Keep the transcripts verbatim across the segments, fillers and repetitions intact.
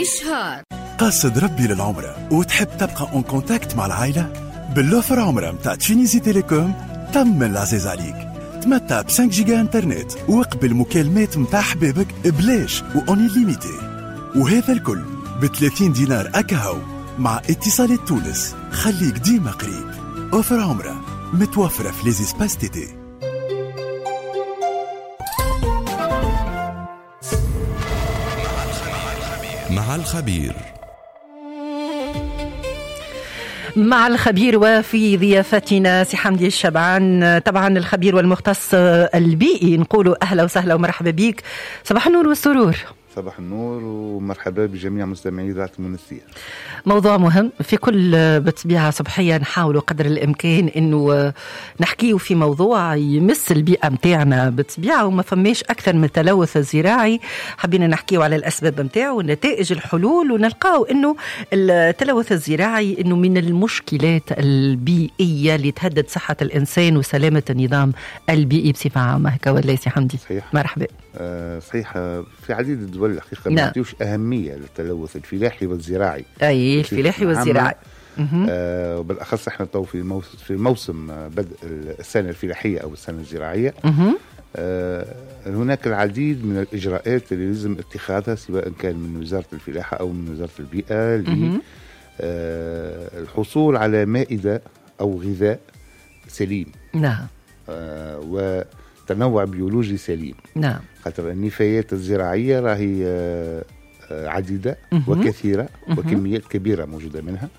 شهر. قاصد ربي للعمرة وتحب تبقى اون كونتاكت مع العائلة؟ باللوفر عمرة متاع تشينيزي تيليكوم تم العزيز عليك. تمتع ب خمسة جيجا انترنت وقبل مكالمات متاع حبابك بلاش وأوني ليميتي، وهذا الكل ب ثلاثين دينار أكاهو مع اتصالات تونس. خليك ديما قريب. اوفر عمرة متوفرة في ليزيسباس تيتي. مع الخبير مع الخبير وفي ضيافتنا سي حمدي الشبعان، طبعا الخبير والمختص البيئي. نقولوا أهلا وسهلا ومرحبا بك. صباح النور والسرور. صباح النور ومرحبا بجميع مستمعي إذاعة المنستير. موضوع مهم في كل بطبيعة صبحية، نحاولوا قدر الإمكان إنه نحكيه في موضوع يمس البيئة متاعنا بطبيعة، وما فماش أكثر من التلوث الزراعي. حبينا نحكيه على الأسباب متاعه ونتائج الحلول، ونلقاو إنه التلوث الزراعي إنه من المشكلات البيئية اللي تهدد صحة الإنسان وسلامة النظام البيئي بصفة عامة. هكا ولا سي حمدي؟ صحيح. مرحبا. آه صحيح، في عديد الدول الحقيقة ما نعم. يعطيوش أهمية للتلوث الفلاحي والزراعي. أي الفلاحي والزراعي. آه وبالأخص احنا تو في موسم في موسم بدء السنة الفلاحية أو السنة الزراعية. آه هناك العديد من الإجراءات اللي لازم اتخاذها، سواء كان من وزارة الفلاحة أو من وزارة البيئة للحصول آه على مائدة أو غذاء سليم. نعم. آه و تنوع بيولوجي سليم. نعم. خاطر النفايات الزراعية راهي عديدة وكثيرة وكميات كبيرة موجودة منها،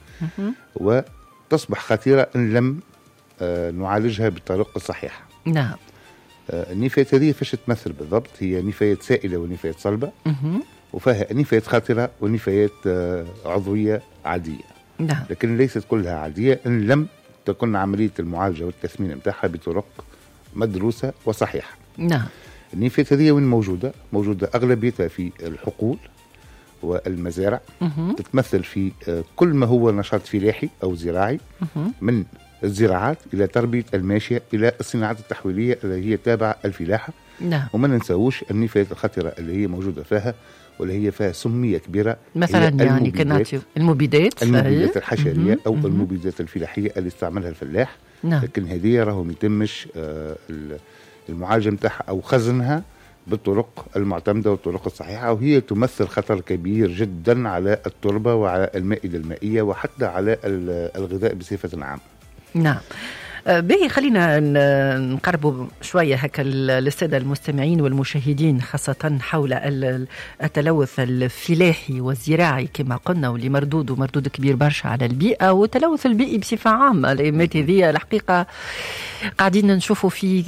وتصبح خطيرة إن لم نعالجها بالطريقة الصحيحة. نعم. النفايات هذه فاش تمثل بالضبط؟ هي نفايات سائلة ونفايات صلبة، وفيها نفايات خطيرة ونفايات عضوية عادية. نعم. لكن ليست كلها عادية إن لم تكن عملية المعالجة والتثمين متاعها بطرق مدروسة وصحيحة. نعم. النفايات هذه وين موجودة؟ موجودة أغلبيتها في الحقول والمزارع. مه. تتمثل في كل ما هو نشاط فلاحي أو زراعي، مه. من الزراعات إلى تربية الماشية إلى الصناعات التحويلية اللي هي تابعة الفلاحة. نعم. وما ننساوش النفايات الخطرة اللي هي موجودة فيها واللي هي فيها سمية كبيرة، مثلا يعني كناتيو المبيدات المبيدات الحشرية أو مه. المبيدات الفلاحية اللي استعملها الفلاح. نعم. لكن هذه راهو ما يتمش المعالجة متاعها أو خزنها بالطرق المعتمدة والطرق الصحيحة، وهي تمثل خطر كبير جدا على التربة وعلى المائدة المائية وحتى على الغذاء بصفة عامة. نعم. باهي، خلينا نقربوا شوية هكا للسادة المستمعين والمشاهدين، خاصة حول التلوث الفلاحي والزراعي كما قلنا، واللي مردود ومردود كبير برشا على البيئة والتلوث البيئي بصفة عامة. الأيامات هذه الحقيقة قاعدين نشوفوا في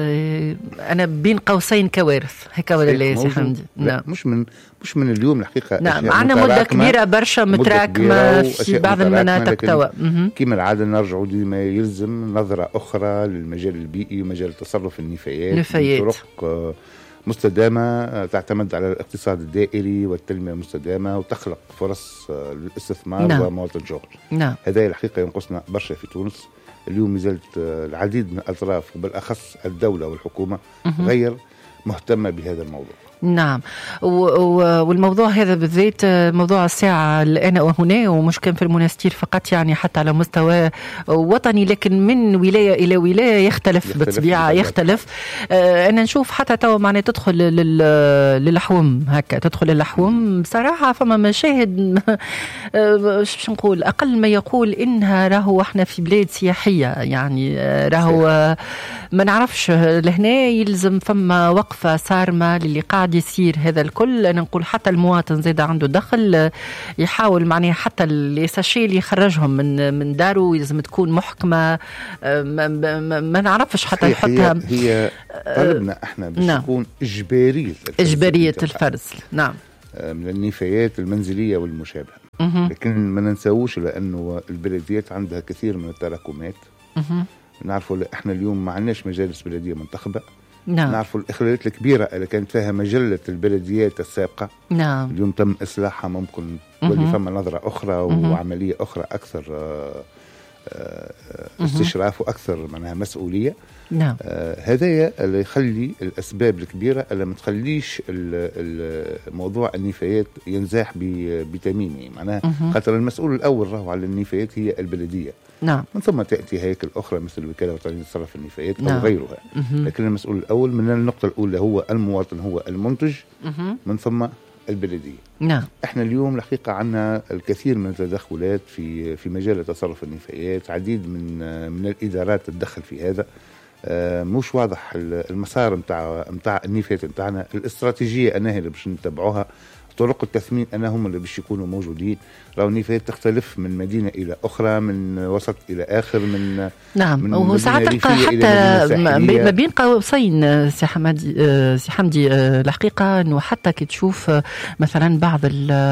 أنا بين قوسين كوارث. هكا ولا لا سي حمدي؟ نعم. مش من مش من اليوم الحقيقة. نعم. عندنا مدة كبيرة برشا متراكمة في بعض المناطق توا. كما العادة نرجعوا ديما يلزم نظرة أخرى للمجال البيئي ومجال تصرف النفايات نفايات. بطرق مستدامة تعتمد على الاقتصاد الدائري والتنمية المستدامة وتخلق فرص للاستثمار. نعم. ومواطن شغل. نعم. هذا الحقيقة ينقصنا برشا في تونس اليوم. مازالت العديد من الأطراف وبالأخص الدولة والحكومة غير مهتمة بهذا الموضوع. نعم. والموضوع هذا بالذات موضوع الساعة الآن وهنا، ومش كان في المنستير فقط، يعني حتى على مستوى وطني، لكن من ولاية إلى ولاية يختلف, يختلف بالطبيعة يختلف. آه أنا نشوف حتى توا معنى تدخل للحوم هكا، تدخل للحوم بصراحة فما مشاهد آه شو نقول، أقل ما يقول إنها راهو احنا في بلاد سياحية، يعني راهو آه ما نعرفش لهنا يلزم فما وقفة صارمة للي قاعد يصير هذا الكل. أنا نقول حتى المواطن زيد عنده دخل، يحاول معناه حتى اللي ساشي اللي يخرجهم من من داره لازم تكون محكمة. ما, ما, ما نعرفش حتى يحطها. هي, هي طلبنا احنا باش نعم. تكون إجبارية إجبارية الفرز. نعم. من النفايات المنزلية والمشابهة. لكن ما ننساوش لأنه البلديات عندها كثير من التراكمات. نعرفوا احنا اليوم ما عندناش مجالس بلدية منتخبة. نعم. نعرفوا الإخلالات الكبيرة اللي كانت فيها مجلة البلديات السابقة. نعم. اليوم تم إصلاحها، ممكن تولي فما نظرة أخرى وعملية أخرى أكثر استشراف واكثر معناها مسؤوليه. نعم. آه هذايا اللي يخلي الاسباب الكبيره اللي ما تخليش موضوع النفايات ينزاح بتميمه، معناها خاطر المسؤول الاول راهو على النفايات هي البلديه. نعم. من ثم تاتي هياكل اخرى مثل الوكاله الوطنيه لتصرف النفايات نعم. او غيرها. مه. لكن المسؤول الاول من النقطه الاولى هو المواطن، هو المنتج. مه. من ثم البلديه. نعم. احنا اليوم الحقيقه عندنا الكثير من التدخلات في في مجال تصرف النفايات، عديد من من الادارات تتدخل في هذا. آه مش واضح المسار نتاع نتاع النفايات نتاعنا، الاستراتيجيه انها اللي باش نتبعوها، طرق التثمين أنا هم اللي باش يكونوا موجودين. راهو النفايات تختلف من مدينة إلى أخرى، من وسط إلى آخر، من نعم. وساعات تلقى حتى ما بين قوسين سي حمدي سي حمدي الحقيقة أنه حتى كي تشوف مثلا بعض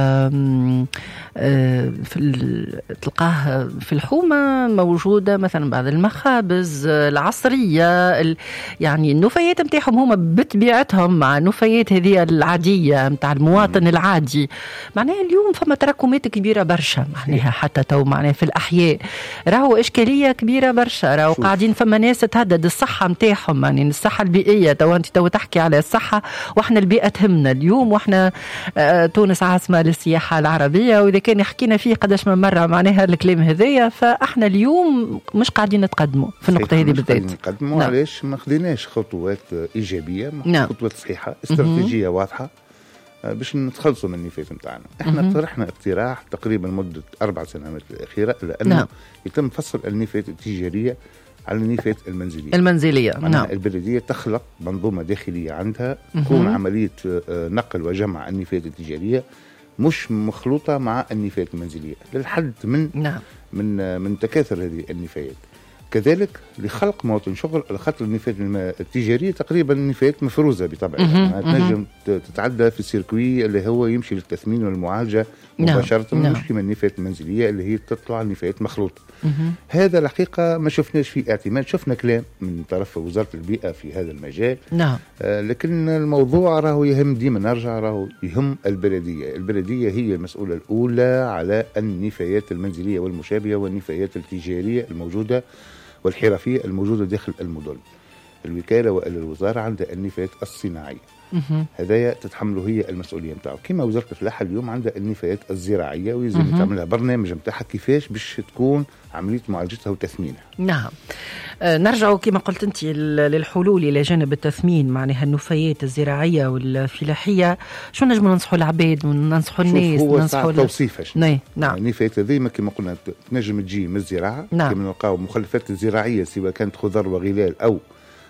في تلقاه في الحومة موجودة مثلا بعض المخابز العصرية، يعني النفايات نتاعهم هما بطبيعتهم مع النفايات هذه العادية نتاع المواطن العادي. معناها اليوم فما تراكمات كبيرة برشا، معناها حتى تو معناها في الأحياء راهو إشكالية كبيرة برشا. راهو قاعدين فما ناس تهدد الصحة نتاعهم، يعني الصحة البيئية. تو أنت تو تحكي على الصحة وإحنا البيئة تهمنا اليوم، وإحنا آه تونس عاصمة للسياحة العربية، وإذا كان حكينا فيه قداش من مرة معناها الكلام هذايا، فإحنا اليوم مش قاعدين نتقدموا في النقطة هذه بالذات. نتقدموا نعم. علاش ما خديناش خطوات إيجابية، نعم. خطوات صحيحة، استراتيجية واضحة باش نتخلصوا من النفايات نتاعنا. احنا اقترحنا اقتراح تقريبا مدة أربع سنوات الأخيرة، لأنه نعم. يتم فصل النفايات التجارية على النفايات المنزلية. المنزلية نعم. البلدية تخلق منظومة داخلية عندها تكون عملية نقل وجمع النفايات التجارية مش مخلوطة مع النفايات المنزلية، للحد من نعم. من من تكاثر هذه النفايات. كذلك لخلق مواطن شغل، خاطر النفايات التجاريه تقريبا نفايات مفروزه بطبعها، تنجم تتعدى في السيركوي اللي هو يمشي للتثمين والمعالجه مباشره، نعم. مش كما النفايات المنزليه اللي هي تطلع نفايات مخلوطه. هذا الحقيقه ما شفناش فيه اعتماد، شفنا كلام من طرف وزاره البيئه في هذا المجال، نعم. آه لكن الموضوع راهو يهم، ديما نرجع راهو يهم البلديه. البلديه هي المسؤوله الاولى على النفايات المنزليه والمشابهه والنفايات التجاريه الموجوده والحرفية الموجودة داخل المدن. الوكالة وإلا الوزارة عندها النفايات الصناعية، هذايا تتحمله هي المسؤولية نتاعه. كما وزارة الفلاحة اليوم عندها النفايات الزراعية، ويزيد تعملها برنامج نتاعها كيفاش باش تكون عملية معالجتها وتثمينها. نعم. آه نرجع كما قلت أنت للحلول إلى جانب التثمين معناها النفايات الزراعية والفلاحية. شو نجم ننصحوا العباد وننصحوا الناس؟ هو ننصحوا توصيفش. نعم. نعم. النفايات هذه كما قلنا تنجم تجي من الزراعة، نعم. كما نلقاو مخلفات الزراعية سواء كانت خضر وغلال أو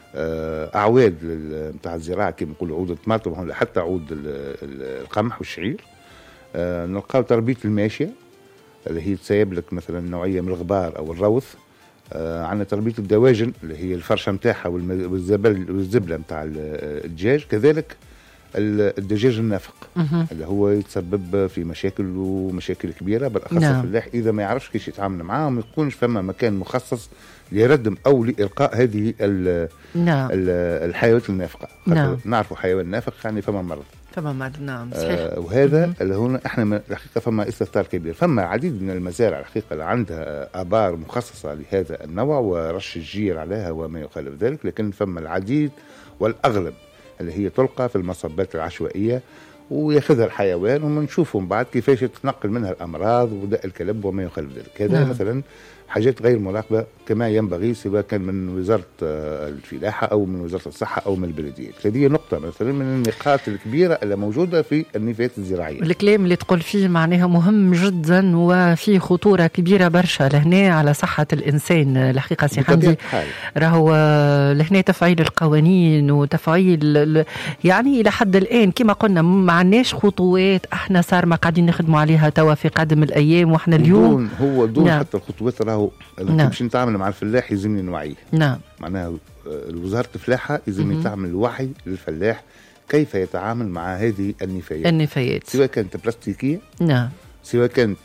أعواد نتاع الزراعة كما نقولوا عود الطماطم ولا حتى عود القمح والشعير. أه نلقاو تربية الماشية اللي هي تسيب لك مثلا نوعية من الغبار أو الروث. أه عندنا تربية الدواجن اللي هي الفرشة نتاعها والزبل والزبلة نتاع الدجاج. كذلك الدجاج النافق اللي هو يتسبب في مشاكل ومشاكل كبيرة، بالأخص نعم. الفلاح إذا ما يعرفش كيش يتعامل معاه، ما يكونش فما مكان مخصص لردم أو لإلقاء هذه نعم. الحيوانات النافقة. نعم. نعرفوا حيوان نافق يعني فما مرض فما مرض نعم صحيح. آه وهذا اللي هنا احنا الحقيقة فما استثار كبير، فما عديد من المزارع الحقيقة اللي عندها آبار مخصصة لهذا النوع ورش الجير عليها وما يخالف ذلك، لكن فما العديد والأغلب اللي هي تلقى في المصبات العشوائية ويأخذها الحيوان، وما نشوفهم بعد كيفاش تتنقل منها الأمراض وداء الكلب وما يخالف ذلك. هذا نعم. مثلا حاجات غير مراقبة كما ينبغي، سواء كان من وزارة الفلاحة أو من وزارة الصحة أو من البلدية. هذه نقطة مثلا من النقاط الكبيرة اللي موجودة في النفايات الزراعية. الكلام اللي تقول فيه معناها مهم جدا وفي خطورة كبيرة برشا لهنا على صحة الإنسان. الحقيقة سي حمدي راهو لهنا تفعيل القوانين وتفعيل يعني إلى حد الآن كما قلنا ما عندناش خطوات، احنا صار ما قاعدين نخدموا عليها توا في قادم الأيام، واحنا اليوم دون هو دون نعم. حتى الخطوات راهو نعم. باش نتعامل مع الفلاح يلزمني نوعيه. نعم. معناها وزارة الفلاحة يلزمني تعمل وعي للفلاح كيف يتعامل مع هذه النفايات. النفايات سواء كانت بلاستيكية، نعم، سواء كانت